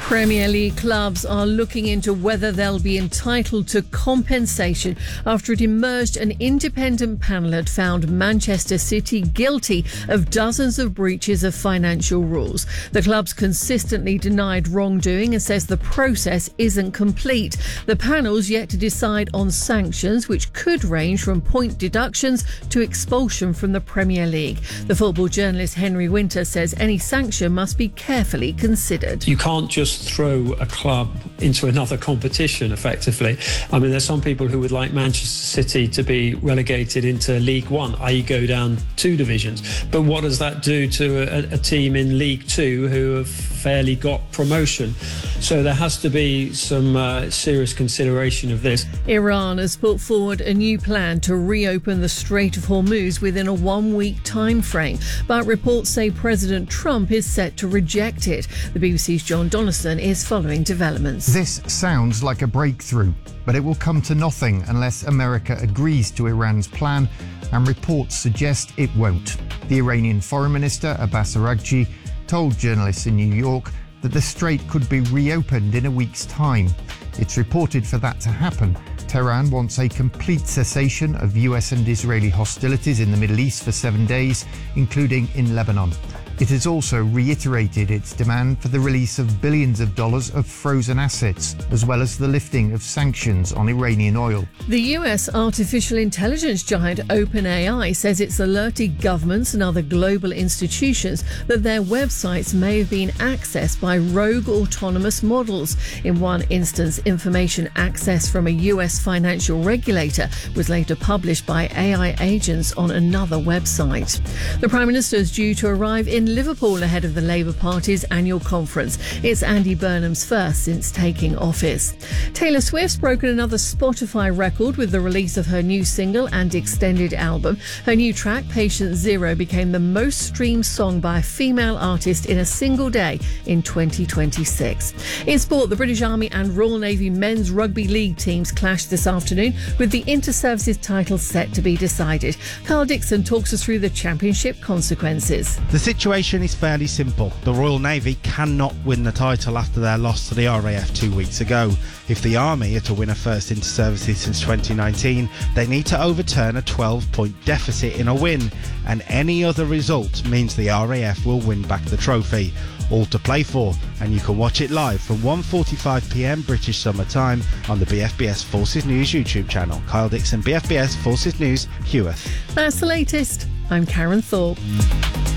Premier League clubs are looking into whether they'll be entitled to compensation after it emerged an independent panel had found Manchester City guilty of dozens of breaches of financial rules. The clubs consistently denied wrongdoing and says the process isn't complete. The panel's yet to decide on sanctions, which could range from point deductions to expulsion from the Premier League. The football journalist Henry Winter says any sanction must be carefully considered. You can't just throw a club into another competition, effectively. I mean, there's some people who would like Manchester City to be relegated into League One, i.e. go down 2 divisions. But what does that do to a team in League Two who have fairly got promotion? So there has to be some serious consideration of this. Iran has put forward a new plan to reopen the Strait of Hormuz within a 1-week time frame, but reports say President Trump is set to reject it. The BBC's John Donaldson is following developments. This sounds like a breakthrough, but it will come to nothing unless America agrees to Iran's plan, and reports suggest it won't. The Iranian Foreign Minister Abbas Araghchi told journalists in New York that the strait could be reopened in a week's time. It's reported for that to happen, Tehran wants a complete cessation of US and Israeli hostilities in the Middle East for 7 days, including in Lebanon. It has also reiterated its demand for the release of billions of dollars of frozen assets, as well as the lifting of sanctions on Iranian oil. The US artificial intelligence giant OpenAI says it's alerted governments and other global institutions that their websites may have been accessed by rogue autonomous models. In one instance, information accessed from a US financial regulator was later published by AI agents on another website. The Prime Minister is due to arrive in Liverpool ahead of the Labour Party's annual conference. It's Andy Burnham's first since taking office. Taylor Swift's broken another Spotify record with the release of her new single and extended album. Her new track, Patient Zero, became the most streamed song by a female artist in a single day in 2026. In sport, the British Army and Royal Navy men's rugby league teams clashed this afternoon, with the inter-services title set to be decided. Carl Dixon talks us through the championship consequences. The situation is fairly simple. The Royal Navy cannot win the title after their loss to the RAF 2 weeks ago. If the Army are to win a first inter-services since 2019, they need to overturn a 12-point deficit in a win, and any other result means the RAF will win back the trophy. All to play for, and you can watch it live from 1:45pm British Summer Time on the BFBS Forces News YouTube channel. Kyle Dixon, BFBS Forces News, Heworth. That's the latest. I'm Karen Thorpe.